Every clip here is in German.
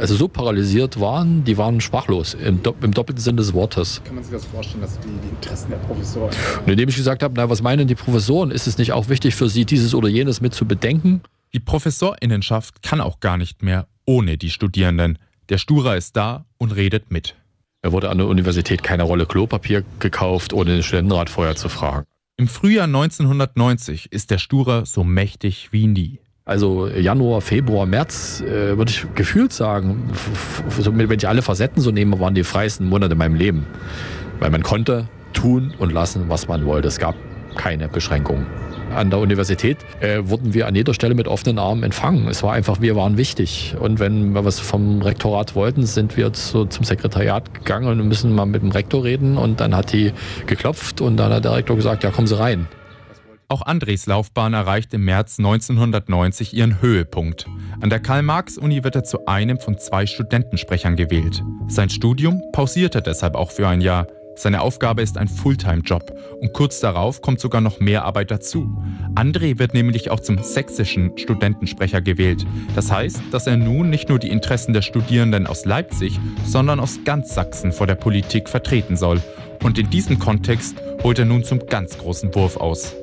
also so paralysiert waren, die waren sprachlos, im doppelten Sinne des Wortes. Kann man sich das vorstellen, dass die Interessen der Professoren... Und indem ich gesagt habe, was meinen die Professoren? Ist es nicht auch wichtig für sie, dieses oder jenes mit zu bedenken? Die Professorinnenschaft kann auch gar nicht mehr ohne die Studierenden. Der Stura ist da und redet mit. Er wurde an der Universität keine Rolle Klopapier gekauft, ohne den Studentenrat vorher zu fragen. Im Frühjahr 1990 ist der Stura so mächtig wie nie. Also Januar, Februar, März, würde ich gefühlt sagen, wenn ich alle Facetten so nehme, waren die freiesten Monate in meinem Leben. Weil man konnte tun und lassen, was man wollte. Es gab keine Beschränkungen. An der Universität wurden wir an jeder Stelle mit offenen Armen empfangen. Es war einfach, wir waren wichtig. Und wenn wir was vom Rektorat wollten, sind wir zum Sekretariat gegangen und müssen mal mit dem Rektor reden. Und dann hat die geklopft und dann hat der Rektor gesagt, ja, kommen Sie rein. Auch Andres Laufbahn erreicht im März 1990 ihren Höhepunkt. An der Karl-Marx-Uni wird er zu einem von 2 Studentensprechern gewählt. Sein Studium pausiert er deshalb auch für ein Jahr. Seine Aufgabe ist ein Fulltime-Job und kurz darauf kommt sogar noch mehr Arbeit dazu. André wird nämlich auch zum sächsischen Studentensprecher gewählt. Das heißt, dass er nun nicht nur die Interessen der Studierenden aus Leipzig, sondern aus ganz Sachsen vor der Politik vertreten soll. Und in diesem Kontext holt er nun zum ganz großen Wurf aus.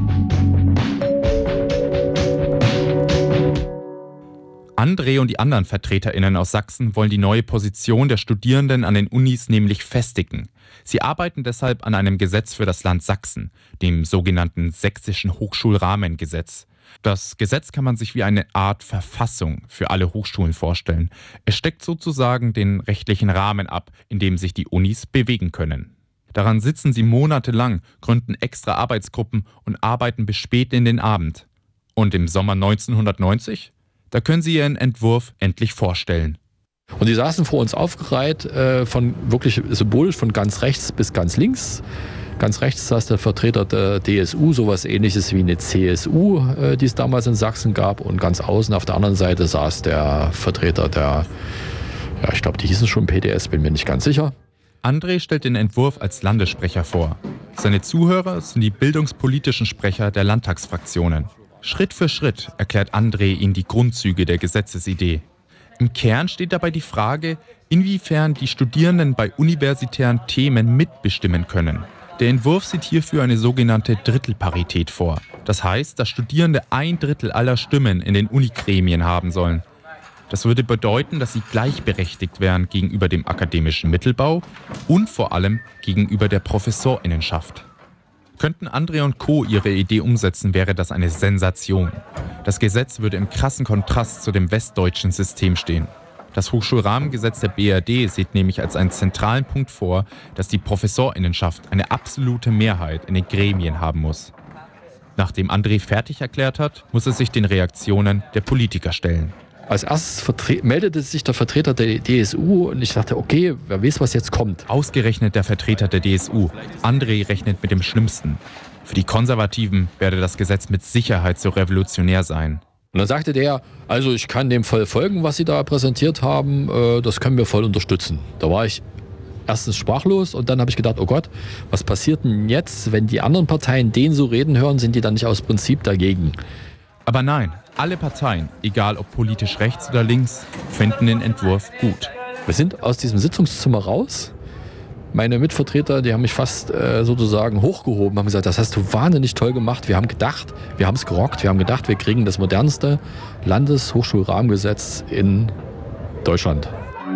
André und die anderen VertreterInnen aus Sachsen wollen die neue Position der Studierenden an den Unis nämlich festigen. Sie arbeiten deshalb an einem Gesetz für das Land Sachsen, dem sogenannten Sächsischen Hochschulrahmengesetz. Das Gesetz kann man sich wie eine Art Verfassung für alle Hochschulen vorstellen. Es steckt sozusagen den rechtlichen Rahmen ab, in dem sich die Unis bewegen können. Daran sitzen sie monatelang, gründen extra Arbeitsgruppen und arbeiten bis spät in den Abend. Und im Sommer 1990? Da können sie ihren Entwurf endlich vorstellen. Und die saßen vor uns aufgereiht, von wirklich symbolisch von ganz rechts bis ganz links. Ganz rechts saß der Vertreter der DSU, sowas ähnliches wie eine CSU, die es damals in Sachsen gab. Und ganz außen auf der anderen Seite saß der Vertreter der, ich glaube, die hießen schon PDS, bin mir nicht ganz sicher. André stellt den Entwurf als Landessprecher vor. Seine Zuhörer sind die bildungspolitischen Sprecher der Landtagsfraktionen. Schritt für Schritt erklärt André ihnen die Grundzüge der Gesetzesidee. Im Kern steht dabei die Frage, inwiefern die Studierenden bei universitären Themen mitbestimmen können. Der Entwurf sieht hierfür eine sogenannte Drittelparität vor. Das heißt, dass Studierende 1/3 aller Stimmen in den Unigremien haben sollen. Das würde bedeuten, dass sie gleichberechtigt wären gegenüber dem akademischen Mittelbau und vor allem gegenüber der Professorinnenschaft. Könnten André und Co. ihre Idee umsetzen, wäre das eine Sensation. Das Gesetz würde im krassen Kontrast zu dem westdeutschen System stehen. Das Hochschulrahmengesetz der BRD sieht nämlich als einen zentralen Punkt vor, dass die Professorinnenschaft eine absolute Mehrheit in den Gremien haben muss. Nachdem André fertig erklärt hat, muss er sich den Reaktionen der Politiker stellen. Als erstes meldete sich der Vertreter der DSU und ich dachte, okay, wer weiß, was jetzt kommt. Ausgerechnet der Vertreter der DSU. André rechnet mit dem Schlimmsten. Für die Konservativen werde das Gesetz mit Sicherheit so revolutionär sein. Und dann sagte der, also ich kann dem voll folgen, was Sie da präsentiert haben, das können wir voll unterstützen. Da war ich erstens sprachlos und dann habe ich gedacht, oh Gott, was passiert denn jetzt, wenn die anderen Parteien den so reden hören, sind die dann nicht aus Prinzip dagegen? Aber nein, alle Parteien, egal ob politisch rechts oder links, finden den Entwurf gut. Wir sind aus diesem Sitzungszimmer raus. Meine Mitvertreter, die haben mich fast sozusagen hochgehoben, haben gesagt, das hast du wahnsinnig toll gemacht. Wir haben gedacht, wir haben es gerockt, wir haben gedacht, wir kriegen das modernste Landeshochschulrahmengesetz in Deutschland.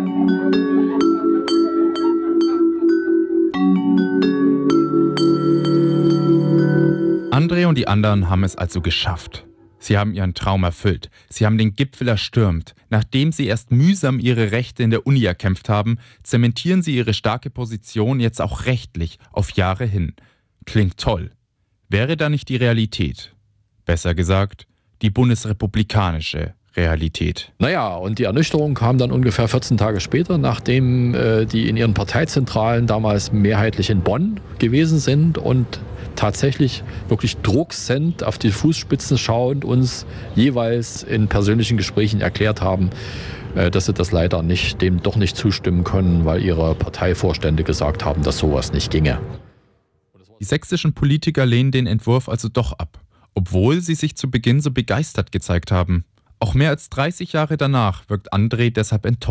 André und die anderen haben es also geschafft. Sie haben ihren Traum erfüllt. Sie haben den Gipfel erstürmt. Nachdem sie erst mühsam ihre Rechte in der Uni erkämpft haben, zementieren sie ihre starke Position jetzt auch rechtlich auf Jahre hin. Klingt toll. Wäre da nicht die Realität? Besser gesagt, die bundesrepublikanische Realität. Naja, und die Ernüchterung kam dann ungefähr 14 Tage später, nachdem die in ihren Parteizentralen damals mehrheitlich in Bonn gewesen sind und tatsächlich wirklich drucksend auf die Fußspitzen schauend uns jeweils in persönlichen Gesprächen erklärt haben, dass sie das leider dem doch nicht zustimmen können, weil ihre Parteivorstände gesagt haben, dass sowas nicht ginge. Die sächsischen Politiker lehnen den Entwurf also doch ab, obwohl sie sich zu Beginn so begeistert gezeigt haben. Auch mehr als 30 Jahre danach wirkt André deshalb enttäuscht.